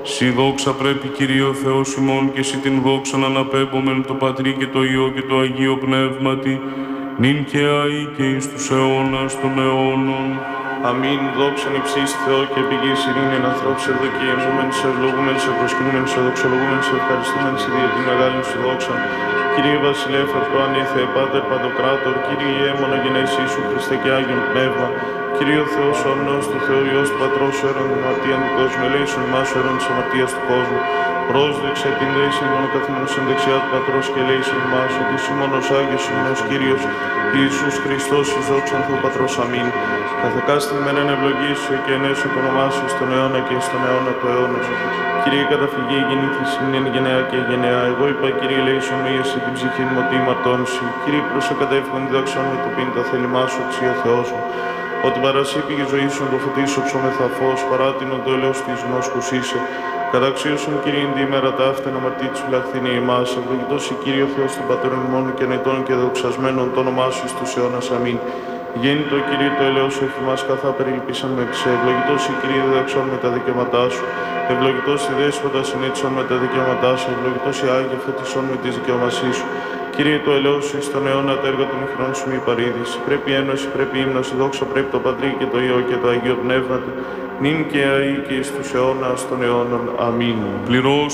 Συ δόξα πρέπει, Κύριε ο Θεός ημών, και συ την δόξαν αναπέμπομεν το Πατρί και το Υιό και το Αγίο Πνεύματι, νυν και αεί και εις τους αιώνας των αιώνων. Αμήν, δόξαν υψής Θεό και πηγής ειρήνην ανθρώπους ευδοκιαζόμενοι, σε ευλογούμενοι, σε προσκυνούμενοι, σε δοξολογούμενοι, σε ευχαριστούμενοι, σε δια τη μεγάλη σου δόξαν. Κύριε Βασιλεύ, Προανήθε, Πάτερ Παντοκράτορ, Κύριε Ιε μονογενές Ιησού Χριστέ και Άγιον Πνεύμα, Κύριε ο Θεός ο αμνός του Θεού, Υιός του Πατρός, ο αίρον των αμαρτίων του κόσμου, ελέησον ημάς ο αίρον της αμαρτίας του κόσμου. Πρόσδεξε την δέηση μόνο καθήμενος εν δεξιά του Πατρός και ελέησον ημάς, ότι είσαι μόνος Άγιος, ημνός Κύριος, Ιησούς Χριστός, εις δόξαν Θεού Πατρός. Αμήν. Καθεκά στιγμένα ευλογήσου και ενέσου το όνομά σου στον αιώνα και στον αιώνα του αιώνος. Κύριε καταφυγή γεννήθησιν εν γενεά και γενεά. Εγώ είπα, Κύριε, ελέησον με εσύ την ψυχή μου ότι ματώνση. Κύριε, προσεκατεύχον διδάξον με το πίν τα θέλημά σου, εξή ο Θεός μου. Ότι παρασύπηγε ζωή σου το φωτίσω ψωμεθα φως, παράτηνον το έλεος της νόσκους είσαι. Καταξίωσον, Κύριε, τη ημέρα ταύτεν αμαρτή της φυλαχθήνη ημάς. Ευλογητός η Κύριε ο Θεός των πατέρων ημών και νετών και δοξασμένων το όνομά σου εις τους αιώνας. Αμήν. Γέννητο, Κύριε, το ελαιός σου εφημάς καθά περιλυπήσαν με ψε. Ευλογητός η Κύριε διδαξών με τα δικαιώματά σου. Ευλογητός η Δέσποτα συνήθισον με τα δικαιώματά σου. Ευλογητός η Άγια φωτισών με τη δικαιωμασή σου. Κύριε, το ελαιός σου εις τον αιώνα τα έργα των ηχρών σου μη παρήδηση. Πρέπει ένωση, πρέπει ύμνος, δόξα πρέπει το Πατρί και το Υιό και το Αγίο Πνεύμα, νυν και αεί και εις τους αιώνας των αιώνων. Αμήν. Πληρώσου